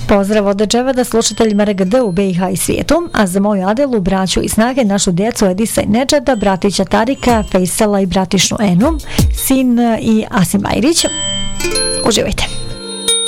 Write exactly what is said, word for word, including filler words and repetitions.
Pozdrav od Dževada slušateljima R G D u B i H i svijetu, a za moju Adelu, braću i snage, našu djecu Edisa i Nedžada, bratića Tarika, Fejsala i bratišnu Enu, sin i Asim Bajrić. Uživajte.